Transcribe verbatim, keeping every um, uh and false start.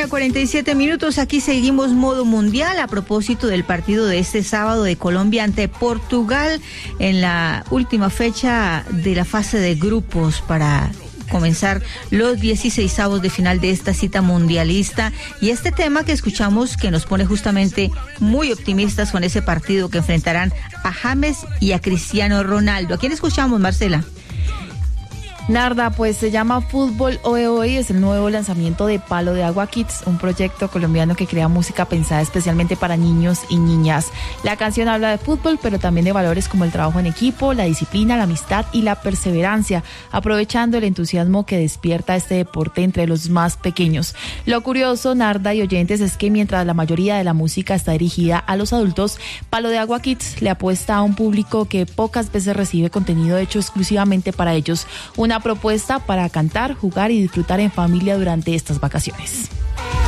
mañana, cuarenta y siete minutos. Aquí seguimos modo mundial a propósito del partido de este sábado de Colombia ante Portugal en la última fecha de la fase de grupos para comenzar los dieciseisavos de final de esta cita mundialista. Y este tema que escuchamos que nos pone justamente muy optimistas con ese partido que enfrentarán a James y a Cristiano Ronaldo. ¿A quién escuchamos, Marcela? Narda, pues se llama Fútbol Hoy Hoy, es el nuevo lanzamiento de Palo de Agua Kids, un proyecto colombiano que crea música pensada especialmente para niños y niñas. La canción habla de fútbol, pero también de valores como el trabajo en equipo, la disciplina, la amistad y la perseverancia, aprovechando el entusiasmo que despierta este deporte entre los más pequeños. Lo curioso, Narda y oyentes, es que mientras la mayoría de la música está dirigida a los adultos, Palo de Agua Kids le apuesta a un público que pocas veces recibe contenido hecho exclusivamente para ellos. Una propuesta para cantar, jugar y disfrutar en familia durante estas vacaciones.